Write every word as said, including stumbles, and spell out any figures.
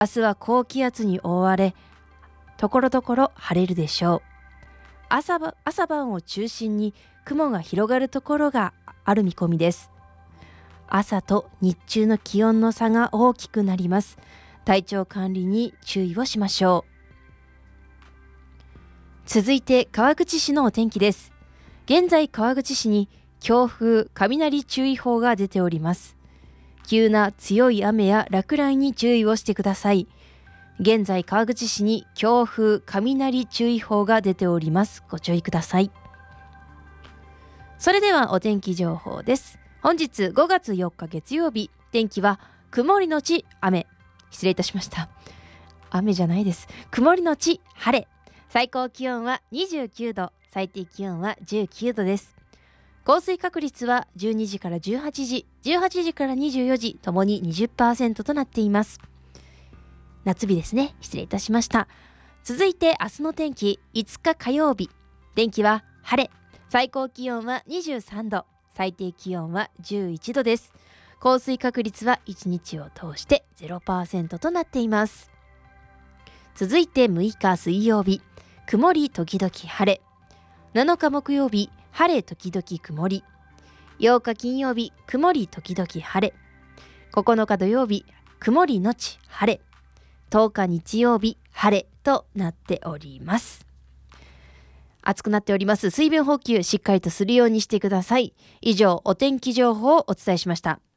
明日は高気圧に覆われ、ところどころ晴れるでしょう。朝ば、朝晩を中心に雲が広がるところがある見込みです。朝と日中の気温の差が大きくなります。体調管理に注意をしましょう。続いて川口市のお天気です。現在川口市に強風・雷注意報が出ております。急な強い雨や落雷に注意をしてください。現在川口市に強風・雷注意報が出ております。ご注意ください。それではお天気情報です。本日ごがつよっか月曜日、天気は曇りのち雨。失礼いたしました。雨じゃないです。曇りのち晴れ。最高気温はにじゅうきゅうど、最低気温はじゅうきゅうどです。降水確率はじゅうにじからじゅうはちじ、じゅうはちじからにじゅうよじ、ともに にじゅっパーセント となっています。夏日ですね。失礼いたしました。続いて明日の天気、いつか火曜日。天気は晴れ。最高気温はにじゅうさんど、最低気温はじゅういちどです。降水確率はいちにちを通して ゼロパーセント となっています。続いてむいか水曜日、曇り時々晴れ。なのか木曜日、晴れ時々曇り。ようか金曜日、曇り時々晴れ。ここのか土曜日、曇りのち晴れ。とおか日曜日、晴れとなっております。暑くなっております。水分補給しっかりとするようにしてください。以上、お天気情報をお伝えしました。